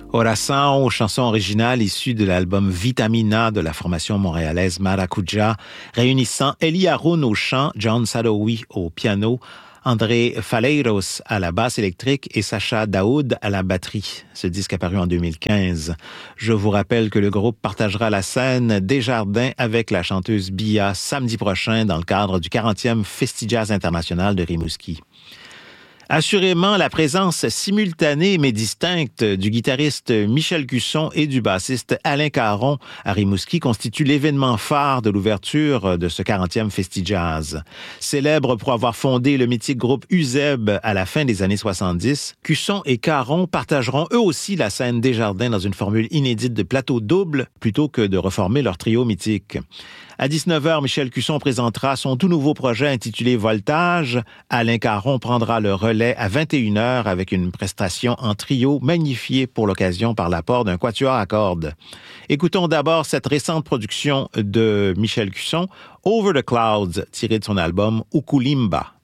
Oração, chanson originale issue de l'album Vitamina de la formation montréalaise Maracuja, réunissant Eli Haroun au chant, John Sadowi au piano, André Faleiros à la basse électrique et Sacha Daoud à la batterie. Ce disque apparu en 2015. Je vous rappelle que le groupe partagera la scène Desjardins avec la chanteuse Bia samedi prochain dans le cadre du 40e Festivals international de Rimouski. Assurément, la présence simultanée mais distincte du guitariste Michel Cusson et du bassiste Alain Caron à Rimouski constitue l'événement phare de l'ouverture de ce 40e Festivals. Célèbre pour avoir fondé le mythique groupe Uzeb à la fin des années 70, Cusson et Caron partageront eux aussi la scène Desjardins dans une formule inédite de plateau double plutôt que de reformer leur trio mythique. À 19h, Michel Cusson présentera son tout nouveau projet intitulé Voltage. Alain Caron prendra le relais à 21h avec une prestation en trio magnifiée pour l'occasion par l'apport d'un quatuor à cordes. Écoutons d'abord cette récente production de Michel Cusson, Over the Clouds, tirée de son album Ukulimba.